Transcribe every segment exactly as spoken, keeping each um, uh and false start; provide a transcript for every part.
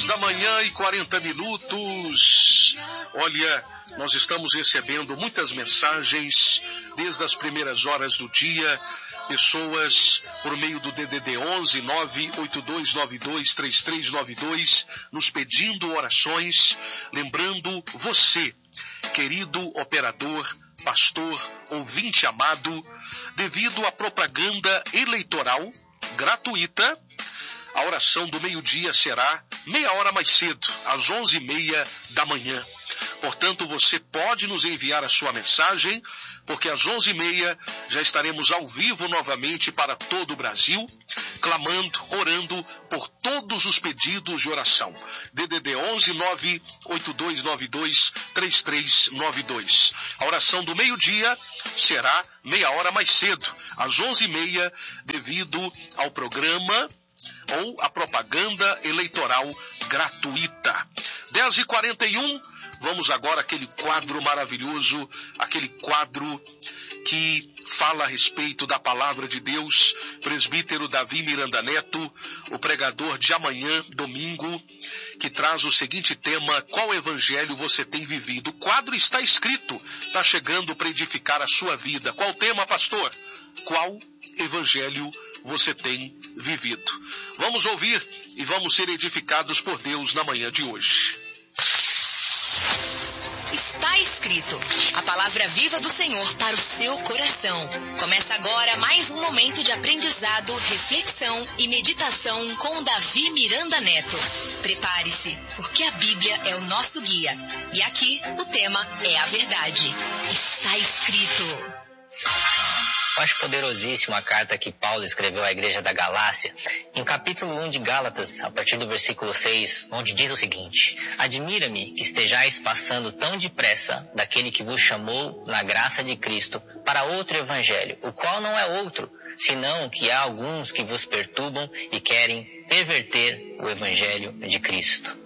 da manhã e quarenta minutos. Olha, nós estamos recebendo muitas mensagens desde as primeiras horas do dia. Pessoas por meio do D D D onze nove oito dois nove dois três três nove dois nos pedindo orações. Lembrando você, querido operador, pastor, ouvinte amado, devido à propaganda eleitoral gratuita, a oração do meio-dia será meia hora mais cedo, às onze e meia da manhã. Portanto, você pode nos enviar a sua mensagem, porque às onze e meia já estaremos ao vivo novamente para todo o Brasil, clamando, orando por todos os pedidos de oração. D D D onze nove oito dois nove dois três três nove dois. A oração do meio-dia será meia hora mais cedo, às onze e meia, devido ao programa ou a propaganda eleitoral gratuita. dez e quarenta e um, vamos agora àquele quadro maravilhoso, aquele quadro que fala a respeito da palavra de Deus. Presbítero Davi Miranda Neto, o pregador de amanhã, domingo, que traz o seguinte tema: qual evangelho você tem vivido? O quadro está escrito, está chegando para edificar a sua vida. Qual tema, pastor? Qual evangelho você tem vivido? Vamos ouvir e vamos ser edificados por Deus na manhã de hoje. Está escrito, a palavra viva do Senhor para o seu coração. Começa agora mais um momento de aprendizado, reflexão e meditação com Davi Miranda Neto. Prepare-se, porque a Bíblia é o nosso guia. E aqui o tema é a verdade. Está escrito. Eu acho poderosíssima a carta que Paulo escreveu à igreja da Galácia, em capítulo um de Gálatas, a partir do versículo seis, onde diz o seguinte: admira-me que estejais passando tão depressa daquele que vos chamou na graça de Cristo para outro evangelho, o qual não é outro, senão que há alguns que vos perturbam e querem perverter o evangelho de Cristo.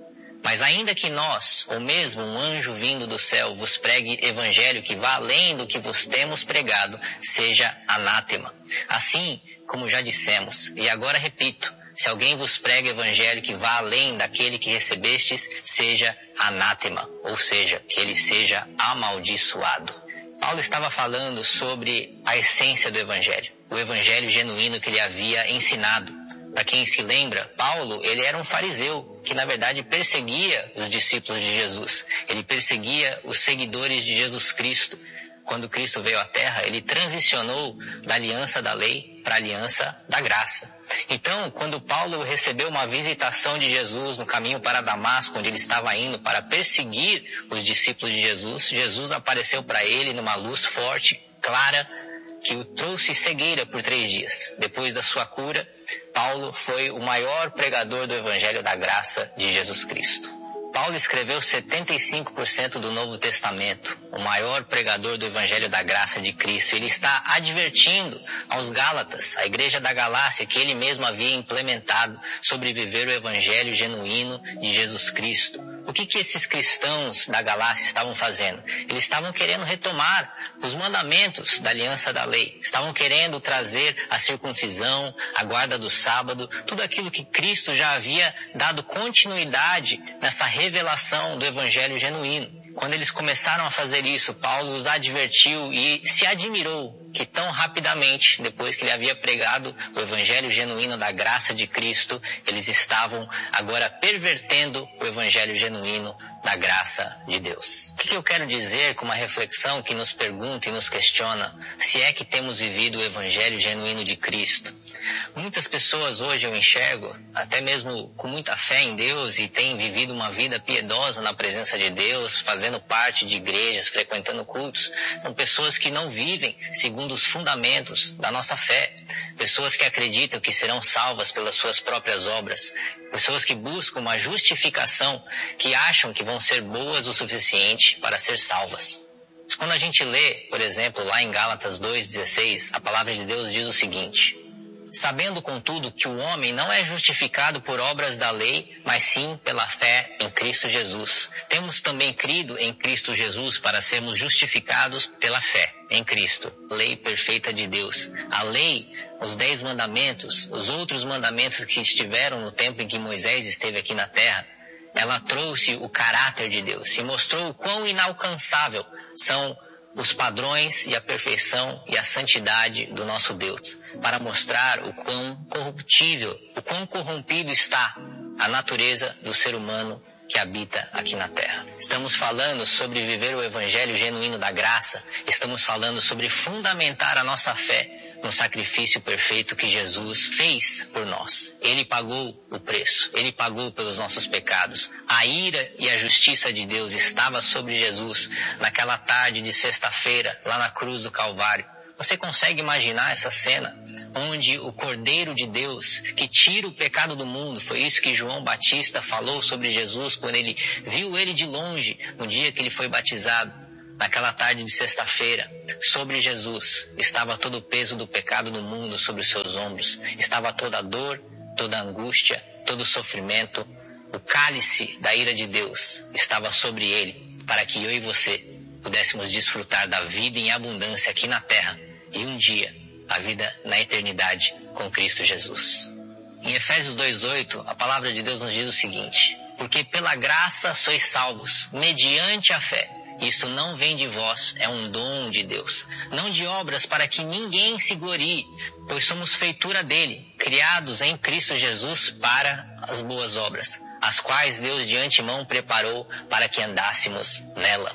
Mas ainda que nós, ou mesmo um anjo vindo do céu, vos pregue evangelho que vá além do que vos temos pregado, seja anátema. Assim, como já dissemos, e agora repito, se alguém vos prega evangelho que vá além daquele que recebestes, seja anátema, ou seja, que ele seja amaldiçoado. Paulo estava falando sobre a essência do evangelho, o evangelho genuíno que ele havia ensinado. Para quem se lembra, Paulo, ele era um fariseu que na verdade perseguia os discípulos de Jesus. Ele perseguia os seguidores de Jesus Cristo. Quando Cristo veio à terra, ele transicionou da aliança da lei para a aliança da graça. Então, quando Paulo recebeu uma visitação de Jesus no caminho para Damasco, onde ele estava indo para perseguir os discípulos de Jesus, Jesus apareceu para ele numa luz forte, clara, que o trouxe cegueira por três dias. Depois da sua cura, Paulo foi o maior pregador do Evangelho da Graça de Jesus Cristo. Paulo escreveu setenta e cinco por cento do Novo Testamento, o maior pregador do Evangelho da Graça de Cristo. Ele está advertindo aos Gálatas, a igreja da Galácia, que ele mesmo havia implementado sobre viver o Evangelho genuíno de Jesus Cristo. O que que esses cristãos da Galácia estavam fazendo? Eles estavam querendo retomar os mandamentos da aliança da lei. Estavam querendo trazer a circuncisão, a guarda do sábado, tudo aquilo que Cristo já havia dado continuidade nessa revelação do Evangelho genuíno. Quando eles começaram a fazer isso, Paulo os advertiu e se admirou que tão rapidamente, depois que ele havia pregado o Evangelho genuíno da graça de Cristo, eles estavam agora pervertendo o Evangelho genuíno da graça de Deus. O que eu quero dizer com uma reflexão que nos pergunta e nos questiona se é que temos vivido o Evangelho genuíno de Cristo? Muitas pessoas hoje eu enxergo, até mesmo com muita fé em Deus, e têm vivido uma vida piedosa na presença de Deus, fazendo parte de igrejas, frequentando cultos. São pessoas que não vivem segundo os fundamentos da nossa fé. Pessoas que acreditam que serão salvas pelas suas próprias obras. Pessoas que buscam uma justificação, que acham que vão ser boas o suficiente para ser salvas. Mas quando a gente lê, por exemplo, lá em Gálatas dois, dezesseis, a palavra de Deus diz o seguinte: sabendo, contudo, que o homem não é justificado por obras da lei, mas sim pela fé em Cristo Jesus. Temos também crido em Cristo Jesus para sermos justificados pela fé em Cristo, lei perfeita de Deus. A lei, os dez mandamentos, os outros mandamentos que estiveram no tempo em que Moisés esteve aqui na terra, ela trouxe o caráter de Deus e mostrou o quão inalcançável são os padrões e a perfeição e a santidade do nosso Deus, para mostrar o quão corruptível, o quão corrompido está a natureza do ser humano que habita aqui na terra. Estamos falando sobre viver o evangelho genuíno da graça, estamos falando sobre fundamentar a nossa fé no sacrifício perfeito que Jesus fez por nós. Ele pagou o preço, ele pagou pelos nossos pecados. A ira e a justiça de Deus estava sobre Jesus naquela tarde de sexta-feira, lá na cruz do Calvário. Você consegue imaginar essa cena? Onde o Cordeiro de Deus, que tira o pecado do mundo, foi isso que João Batista falou sobre Jesus quando ele viu ele de longe no dia que ele foi batizado. Naquela tarde de sexta-feira, sobre Jesus estava todo o peso do pecado do mundo sobre os seus ombros. Estava toda a dor, toda a angústia, todo o sofrimento. O cálice da ira de Deus estava sobre ele, para que eu e você pudéssemos desfrutar da vida em abundância aqui na terra e um dia a vida na eternidade com Cristo Jesus. Em Efésios dois, oito, a palavra de Deus nos diz o seguinte: porque pela graça sois salvos, mediante a fé. Isto não vem de vós, é um dom de Deus, não de obras para que ninguém se glorie, pois somos feitura dele, criados em Cristo Jesus para as boas obras, as quais Deus de antemão preparou para que andássemos nela.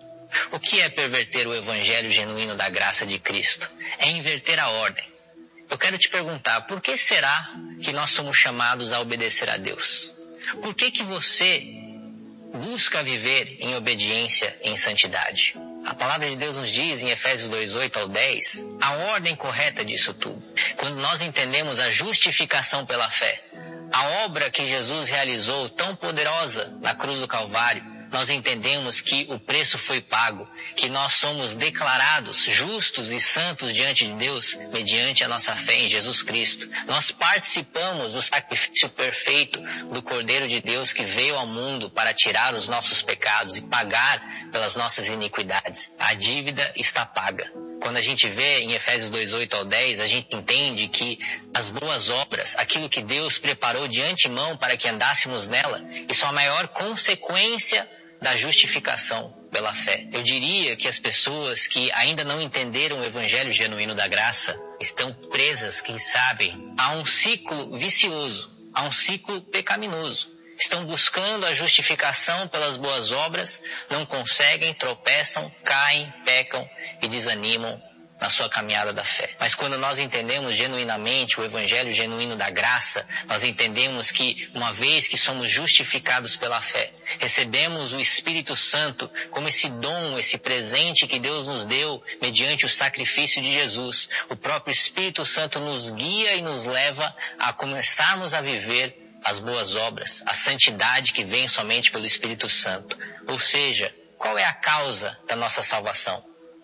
O que é perverter o evangelho genuíno da graça de Cristo? É inverter a ordem. Eu quero te perguntar, por que será que nós somos chamados a obedecer a Deus? Por que que você busca viver em obediência e em santidade? A palavra de Deus nos diz em Efésios dois, oito ao dez, a ordem correta disso tudo. Quando nós entendemos a justificação pela fé, a obra que Jesus realizou tão poderosa na cruz do Calvário, nós entendemos que o preço foi pago, que nós somos declarados justos e santos diante de Deus mediante a nossa fé em Jesus Cristo. Nós participamos do sacrifício perfeito do Cordeiro de Deus que veio ao mundo para tirar os nossos pecados e pagar pelas nossas iniquidades. A dívida está paga. Quando a gente vê em Efésios dois, oito ao dez, a gente entende que as boas obras, aquilo que Deus preparou de antemão para que andássemos nela, isso é a maior consequência da justificação pela fé. Eu diria que as pessoas que ainda não entenderam o evangelho genuíno da graça estão presas, quem sabe, a um ciclo vicioso, a um ciclo pecaminoso. Estão buscando a justificação pelas boas obras, não conseguem, tropeçam, caem, pecam e desanimam na sua caminhada da fé. Mas quando nós entendemos genuinamente o evangelho genuíno da graça, nós entendemos que uma vez que somos justificados pela fé, recebemos o Espírito Santo como esse dom, esse presente que Deus nos deu mediante o sacrifício de Jesus. O próprio Espírito Santo nos guia e nos leva a começarmos a viver as boas obras, a santidade que vem somente pelo Espírito Santo. Ou seja, qual é a causa da nossa salvação?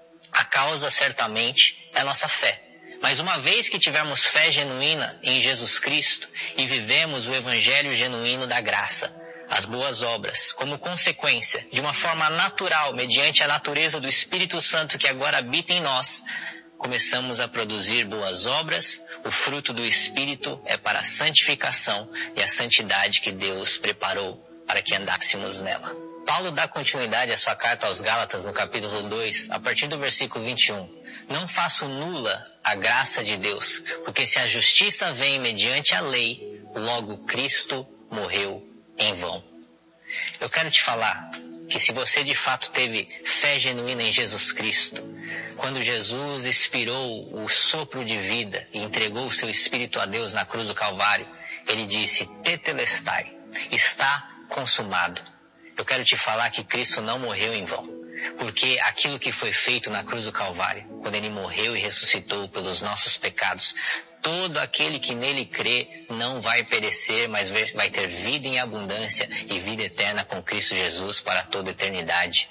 A causa, certamente, é a nossa fé. Mas uma vez que tivermos fé genuína em Jesus Cristo e vivemos o evangelho genuíno da graça, as boas obras, como consequência, de uma forma natural, mediante a natureza do Espírito Santo que agora habita em nós, começamos a produzir boas obras. O fruto do Espírito é para a santificação e a santidade que Deus preparou para que andássemos nela. Paulo dá continuidade à sua carta aos Gálatas no capítulo dois, a partir do versículo vinte e um. Não faço nula a graça de Deus, porque se a justiça vem mediante a lei, logo Cristo morreu em vão. Eu quero te falar que se você de fato teve fé genuína em Jesus Cristo, quando Jesus expirou o sopro de vida e entregou o seu Espírito a Deus na cruz do Calvário, ele disse, tetelestai, está consumado. Eu quero te falar que Cristo não morreu em vão, porque aquilo que foi feito na cruz do Calvário, quando ele morreu e ressuscitou pelos nossos pecados, todo aquele que nele crê não vai perecer, mas vai ter vida em abundância e vida eterna com Cristo Jesus para toda a eternidade.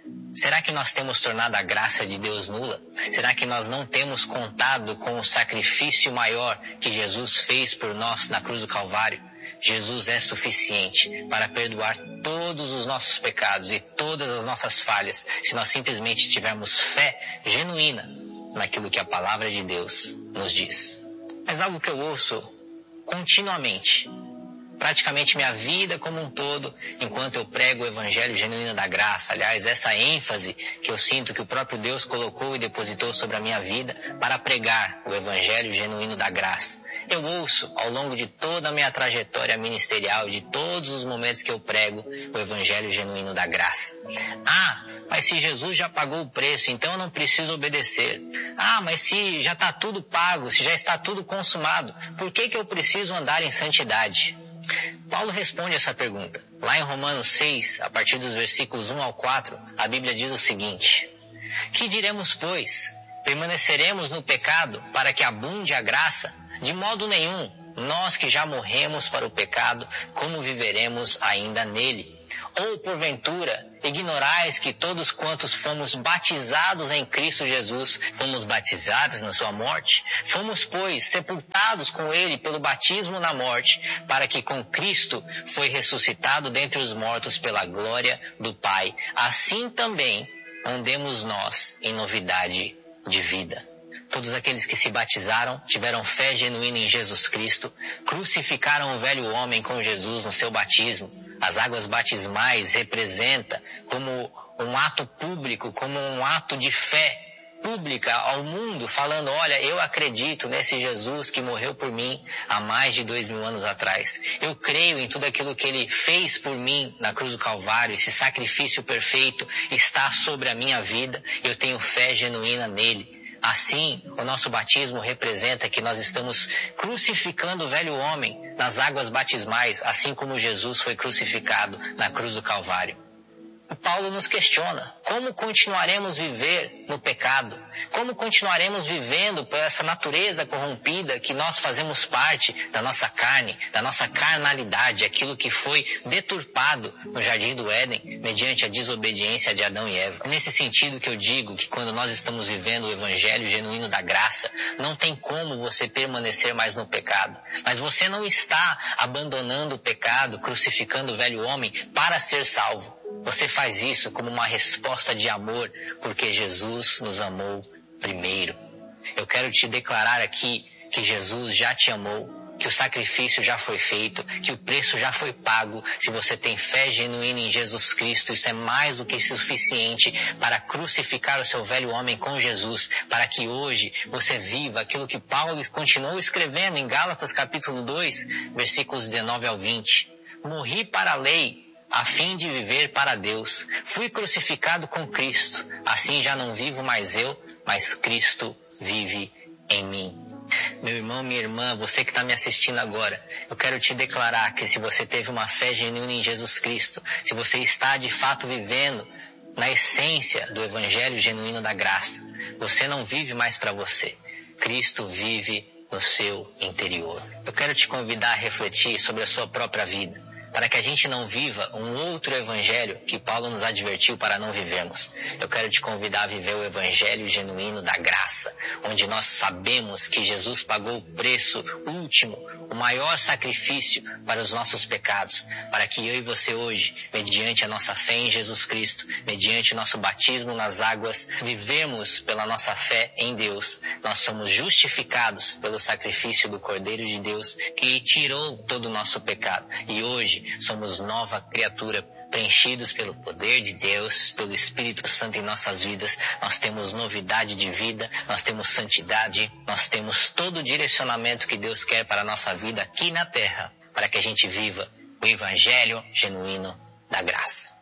Será que nós temos tornado a graça de Deus nula? Será que nós não temos contado com o sacrifício maior que Jesus fez por nós na cruz do Calvário? Jesus é suficiente para perdoar todos os nossos pecados e todas as nossas falhas, se nós simplesmente tivermos fé genuína naquilo que a palavra de Deus nos diz. Mas algo que eu ouço continuamente, praticamente minha vida como um todo, enquanto eu prego o Evangelho genuíno da graça. Aliás, essa ênfase que eu sinto que o próprio Deus colocou e depositou sobre a minha vida para pregar o Evangelho genuíno da graça. Eu ouço ao longo de toda a minha trajetória ministerial, de todos os momentos que eu prego o Evangelho genuíno da graça. Ah, mas se Jesus já pagou o preço, então eu não preciso obedecer. Ah, mas se já está tudo pago, se já está tudo consumado, por que que eu preciso andar em santidade? Paulo responde essa pergunta. Lá em Romanos seis, a partir dos versículos um ao quatro, a Bíblia diz o seguinte: que diremos, pois? Permaneceremos no pecado para que abunde a graça? De modo nenhum. Nós que já morremos para o pecado, como viveremos ainda nele? Ou, porventura, ignorais que todos quantos fomos batizados em Cristo Jesus, fomos batizados na sua morte? Fomos, pois, sepultados com ele pelo batismo na morte, para que com Cristo foi ressuscitado dentre os mortos pela glória do Pai. Assim também andemos nós em novidade de vida. Todos aqueles que se batizaram tiveram fé genuína em Jesus Cristo, crucificaram o velho homem com Jesus no seu batismo. As águas batismais representam como um ato público, como um ato de fé pública ao mundo, falando: olha, eu acredito nesse Jesus que morreu por mim há mais de dois mil anos atrás. Eu creio em tudo aquilo que ele fez por mim na cruz do Calvário. Esse sacrifício perfeito está sobre a minha vida. Eu tenho fé genuína nele. Assim, o nosso batismo representa que nós estamos crucificando o velho homem nas águas batismais, assim como Jesus foi crucificado na cruz do Calvário. Paulo nos questiona: como continuaremos a viver no pecado? Como continuaremos vivendo por essa natureza corrompida que nós fazemos parte da nossa carne, da nossa carnalidade, aquilo que foi deturpado no Jardim do Éden mediante a desobediência de Adão e Eva? É nesse sentido que eu digo que quando nós estamos vivendo o Evangelho genuíno da graça, não tem como você permanecer mais no pecado. Mas você não está abandonando o pecado, crucificando o velho homem para ser salvo. Você faz isso como uma resposta de amor, porque Jesus nos amou primeiro. Eu quero te declarar aqui que Jesus já te amou, que o sacrifício já foi feito, que o preço já foi pago. Se você tem fé genuína em Jesus Cristo, isso é mais do que suficiente para crucificar o seu velho homem com Jesus, para que hoje você viva aquilo que Paulo continuou escrevendo em Gálatas capítulo dois, versículos dezenove ao vinte. Morri para a lei, a fim de viver para Deus. Fui crucificado com Cristo. Assim já não vivo mais eu, mas Cristo vive em mim. Meu irmão, minha irmã, você que está me assistindo agora, eu quero te declarar que se você teve uma fé genuína em Jesus Cristo, se você está de fato vivendo na essência do Evangelho genuíno da graça, você não vive mais para você. Cristo vive no seu interior. Eu quero te convidar a refletir sobre a sua própria vida, para que a gente não viva um outro evangelho que Paulo nos advertiu para não vivermos. Eu quero te convidar a viver o evangelho genuíno da graça, onde nós sabemos que Jesus pagou o preço último, o maior sacrifício para os nossos pecados, para que eu e você hoje, mediante a nossa fé em Jesus Cristo, mediante o nosso batismo nas águas, vivemos pela nossa fé em Deus. Nós somos justificados pelo sacrifício do Cordeiro de Deus, que tirou todo o nosso pecado. E hoje somos nova criatura, preenchidos pelo poder de Deus, pelo Espírito Santo em nossas vidas. Nós temos novidade de vida, nós temos santidade, nós temos todo o direcionamento que Deus quer para a nossa vida aqui na terra, para que a gente viva o Evangelho genuíno da graça.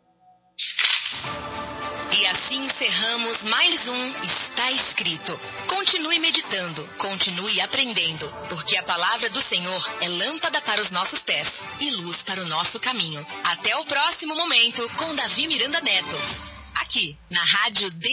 E assim encerramos mais um Está Escrito. Continue meditando, continue aprendendo, porque a palavra do Senhor é lâmpada para os nossos pés e luz para o nosso caminho. Até o próximo momento com Davi Miranda Neto, aqui na Rádio D.